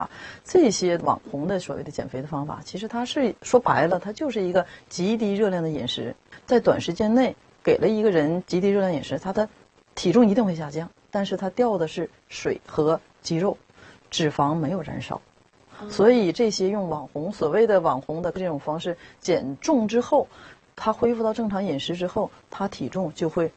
这些网红的所谓的减肥的方法，其实它是说白了，它就是一个极低热量的饮食，在短时间内给了一个人极低热量饮食，他的体重一定会下降，但是他掉的是水和肌肉，脂肪没有燃烧。所以这些用所谓的网红的这种方式减重之后，他恢复到正常饮食之后，他体重就会